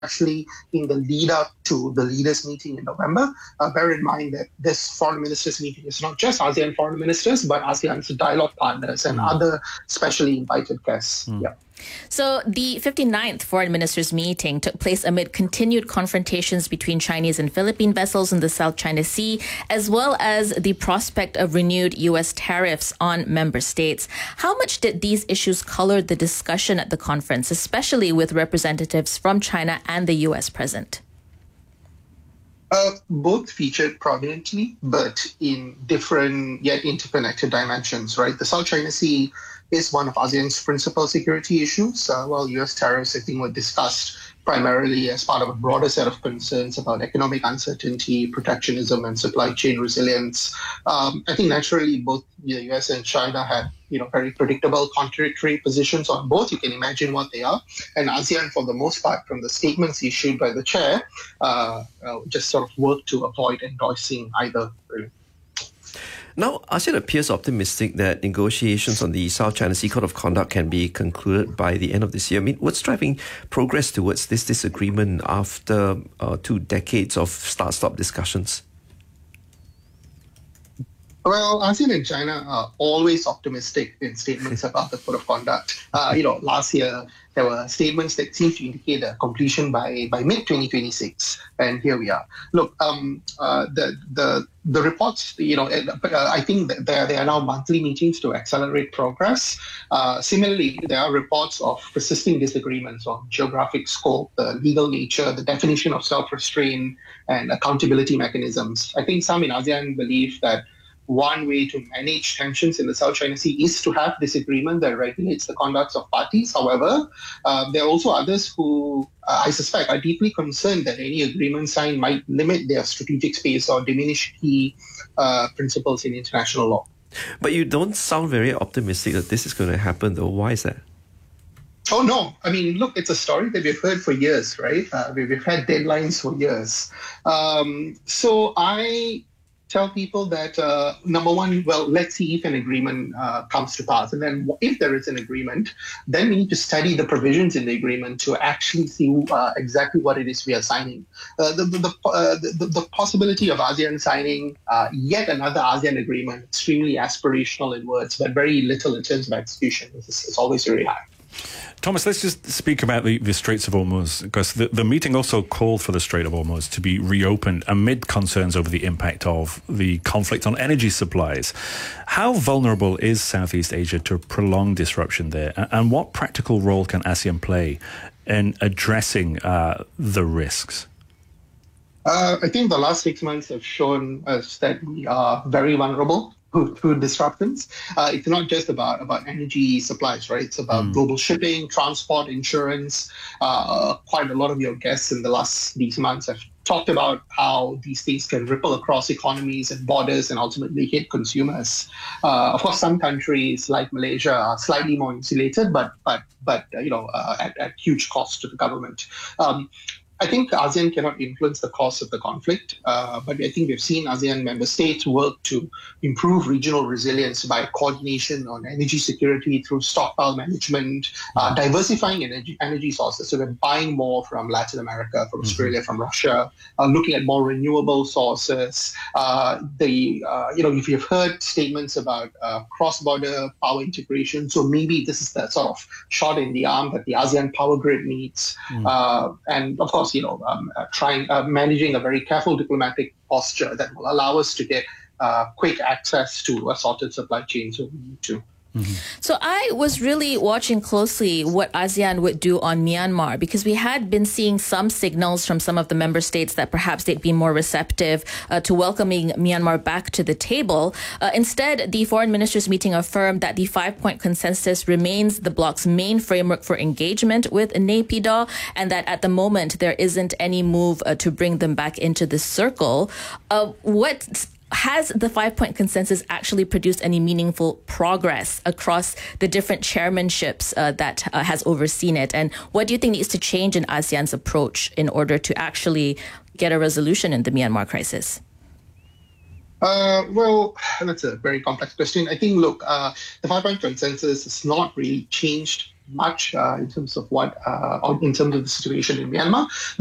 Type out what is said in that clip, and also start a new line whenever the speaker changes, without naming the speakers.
especially in the lead up to the leaders meeting in November. Bear in mind that this foreign ministers meeting is not just ASEAN foreign ministers, but ASEAN's dialogue partners and other specially invited guests. Yeah.
So the 59th Foreign Ministers meeting took place amid continued confrontations between Chinese and Philippine vessels in the South China Sea, as well as the prospect of renewed U.S. tariffs on member states. How much did these issues color the discussion at the conference, especially with representatives from China and the U.S. present?
Both featured prominently, but in different yet interconnected dimensions, right? The South China Sea is one of ASEAN's principal security issues, while U.S. tariffs, I think, were discussed primarily as part of a broader set of concerns about economic uncertainty, protectionism, and supply chain resilience. I think naturally both the U.S. and China had very predictable contradictory positions on both. You can imagine what they are. And ASEAN, for the most part, from the statements issued by the chair, just sort of worked to avoid endorsing either. Really.
Now, ASEAN appears optimistic that negotiations on the South China Sea Code of Conduct can be concluded by the end of this year. I mean, what's driving progress towards this disagreement after 2 decades of start-stop discussions?
Well, ASEAN and China are always optimistic in statements about the Code of Conduct. Last year, there were statements that seemed to indicate a completion by mid-2026, and here we are. Look, the reports, I think that there are now monthly meetings to accelerate progress. Similarly, there are reports of persisting disagreements on geographic scope, the legal nature, the definition of self-restraint, and accountability mechanisms. I think some in ASEAN believe that one way to manage tensions in the South China Sea is to have this agreement that regulates the conduct of parties. However, there are also others who, I suspect, are deeply concerned that any agreement signed might limit their strategic space or diminish key principles in international law.
But you don't sound very optimistic that this is going to happen, though. Why is that?
Oh, no. I mean, look, it's a story that we've heard for years, right? We've had deadlines for years. So I tell people that, number one, well, let's see if an agreement comes to pass. And then if there is an agreement, then we need to study the provisions in the agreement to actually see exactly what it is we are signing. The possibility of ASEAN signing yet another ASEAN agreement, extremely aspirational in words, but very little in terms of execution, is always very high.
Thomas, let's just speak about the Straits of Hormuz, because the meeting also called for the Strait of Hormuz to be reopened amid concerns over the impact of the conflict on energy supplies. How vulnerable is Southeast Asia to prolonged disruption there, and what practical role can ASEAN play in addressing the risks?
I think the last 6 months have shown us that we are very vulnerable to disruptions. It's not just about energy supplies, right? It's about global shipping, transport, insurance. Quite a lot of your guests in these months have talked about how these things can ripple across economies and borders and ultimately hit consumers. Of course, some countries like Malaysia are slightly more insulated, but at huge cost to the government. I think ASEAN cannot influence the course of the conflict, but I think we've seen ASEAN member states work to improve regional resilience by coordination on energy security through stockpile management, diversifying energy sources. So we're buying more from Latin America, from Australia, from Russia, looking at more renewable sources. If you've heard statements about cross-border power integration, so maybe this is the sort of shot in the arm that the ASEAN power grid needs. And of course, managing a very careful diplomatic posture that will allow us to get quick access to assorted supply chains when we need to.
So I was really watching closely what ASEAN would do on Myanmar, because we had been seeing some signals from some of the member states that perhaps they'd be more receptive to welcoming Myanmar back to the table. Instead, the foreign ministers meeting affirmed that the 5-point consensus remains the bloc's main framework for engagement with Naypyidaw, and that at the moment there isn't any move to bring them back into the circle. Has the 5-point consensus actually produced any meaningful progress across the different chairmanships that has overseen it? And what do you think needs to change in ASEAN's approach in order to actually get a resolution in the Myanmar crisis?
Well, that's a very complex question. I think, look, the 5-point consensus has not really changed much in terms of in terms of the situation in Myanmar. But